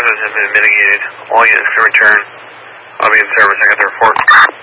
hazards have been mitigated. All units can return. I'll be in service. I got the report.